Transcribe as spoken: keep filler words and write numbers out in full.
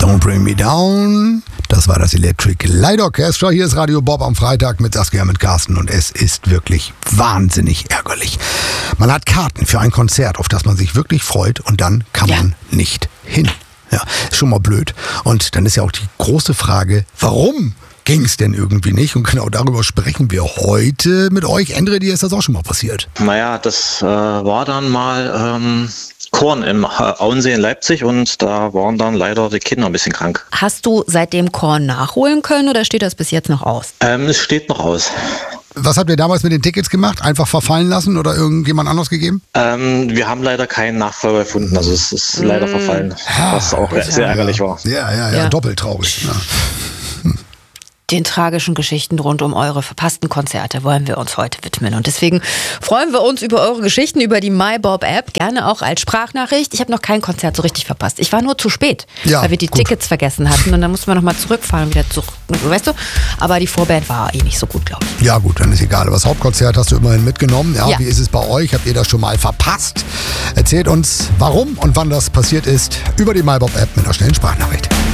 Don't Bring Me Down. Das war das Electric Light Orchestra. Hier ist Radio Bob am Freitag mit Saskia, mit Carsten. Und es ist wirklich wahnsinnig ärgerlich. Man hat Karten für ein Konzert, auf das man sich wirklich freut. Und dann kann Ja. man nicht hin. Ja, ist schon mal blöd. Und dann ist ja auch die große Frage, warum ging es denn irgendwie nicht? Und genau darüber sprechen wir heute mit euch. Endre, dir ist das auch schon mal passiert. Naja, das äh, war dann mal ähm, Korn im äh, Auensee in Leipzig und da waren dann leider die Kinder ein bisschen krank. Hast du seitdem Korn nachholen können oder steht das bis jetzt noch aus? Ähm, es steht noch aus. Was habt ihr damals mit den Tickets gemacht? Einfach verfallen lassen oder irgendjemand anders gegeben? Ähm, wir haben leider keinen Nachfolger gefunden, also es ist leider verfallen, was auch sehr ärgerlich war. Ja, ja, ja, Ja. doppelt traurig. Ja. Den tragischen Geschichten rund um eure verpassten Konzerte wollen wir uns heute widmen. Und deswegen freuen wir uns über eure Geschichten, über die MyBob-App. Gerne auch als Sprachnachricht. Ich habe noch kein Konzert so richtig verpasst. Ich war nur zu spät, Ja, weil wir die gut. Tickets vergessen hatten. Und dann mussten wir nochmal zurückfahren, wieder zurück. Weißt du? Aber die Vorband war eh nicht so gut, glaube ich. Ja gut, dann ist egal. Aber das Hauptkonzert hast du immerhin mitgenommen. Ja, Ja. Wie ist es bei euch? Habt ihr das schon mal verpasst? Erzählt uns, warum und wann das passiert ist, über die MyBob-App mit einer schnellen Sprachnachricht.